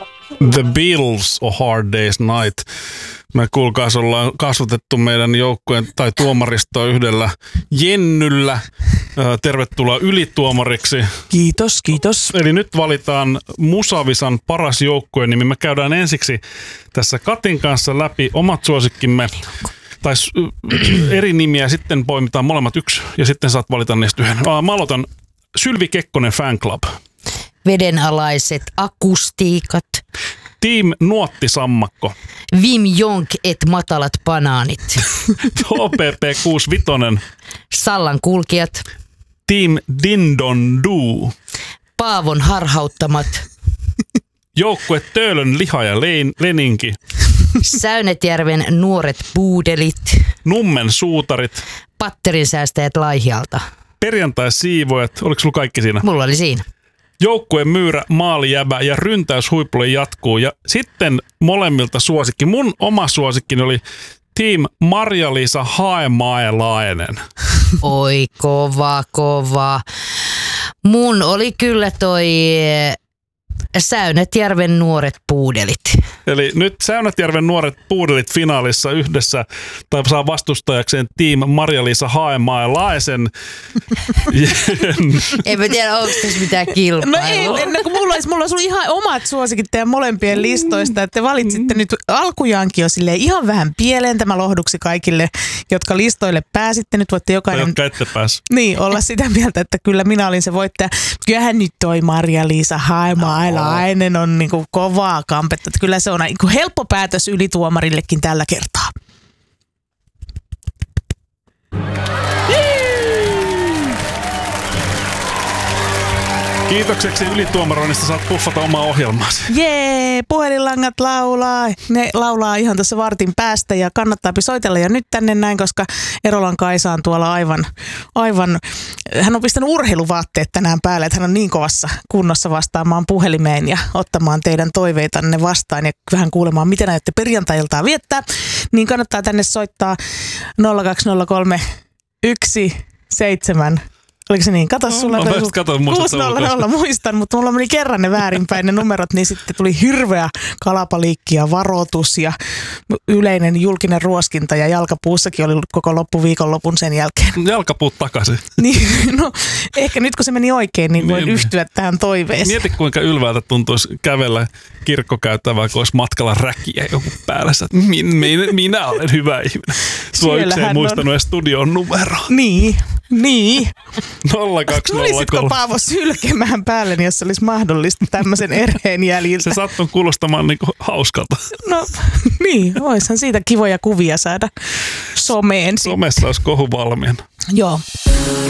The Beatles, A Hard Day's Night. Me kuulkaas ollaan kasvatettu meidän joukkueen tai tuomaristoa yhdellä jennyllä. Tervetuloa ylituomariksi. Kiitos, kiitos. Eli nyt valitaan Musavisan paras joukkue, niin me käydään ensiksi tässä Katin kanssa läpi omat suosikkimme. Tai eri nimiä, sitten poimitaan molemmat yksi ja sitten saat valita niistä yhden. Mä aloitan Sylvi Kekkonen Fan Club. Vedenalaiset akustiikat. Team Nuottisammakko. Wim Jonk et matalat banaanit. OPP 65. Sallan kulkijat. Team Dindonduu. Paavon harhauttamat. Joukkue Töölön liha ja leninki. Säynetjärven nuoret puudelit. Nummen suutarit. Patterin säästäjät Laihialta. Perjantai-siivoojat. Oliko sulla kaikki siinä? Mulla oli siinä. Joukkueen myyrä, maalijäbä ja ryntäys huipulle jatkuu. Ja sitten molemmilta suosikki. Mun oma suosikkini oli Team Marja-Liisa Haemaelainen. Oi kova. Mun oli kyllä toi Säynätjärven nuoret puudelit. Eli nyt Säynätjärven nuoret puudelit finaalissa yhdessä, tai saa vastustajakseen Team Marja-Liisa Haemaelaisen. En mä tiedä, onko tässä mitään kilpailua. No ei, kun mulla olisi ollut ihan omat suosikit teidän molempien listoista, että te valitsitte nyt alkujaankin jo silleen ihan vähän pieleen tämä lohduksi kaikille, jotka listoille pääsitte. Nyt voitte jokainen jotka ette pääs. Niin, olla sitä mieltä, että kyllä minä olin se voittaja. Kyllähän nyt toi Marja-Liisa Haemaelainen on niinku kovaa kampetta. Kyllä se on niinku helppo päätös ylituomarillekin tällä kertaa. Kiitokseksi ylituomaroinnista saat puffata omaa ohjelmaasi. Jee, puhelinlangat laulaa. Ne laulaa ihan tuossa vartin päästä ja kannattaa soitella jo nyt tänne näin, koska Erolan Kaisa on tuolla aivan, hän on pistänyt urheiluvaatteet tänään päälle, että hän on niin kovassa kunnossa vastaamaan puhelimeen ja ottamaan teidän toiveitanne vastaan ja vähän kuulemaan, miten aiotte perjantai-iltaa viettää. Niin kannattaa tänne soittaa 0203 17. Oliko se niin? Kato sulla. 600, muistan, mutta mulla meni kerran ne väärinpäin ne numerot, niin sitten tuli hirveä kalapaliikki ja varoitus ja yleinen julkinen ruoskinta ja jalkapuussakin oli koko loppuviikonlopun sen jälkeen. Jalkapuut takaisin. Niin, no ehkä nyt kun se meni oikein, niin voin yhtyä tähän toiveeseen. Mieti kuinka ylväältä tuntuisi kävellä kirkkokäyttävää, kun olisi matkalla räkiä joku päällä. Minä olen hyvä ihminen. Tuo yksi ei muistanut edes studion numeroa. Niin. 0203. Tulisitko Paavo sylkemään päälle, niin jos olisi mahdollista tämmöisen erheen jäljiltä? Se sattuu kuulostamaan niinku hauskalta. No niin, voisihan siitä kivoja kuvia saada someen. Somessa olisi kohu valmiina. Joo.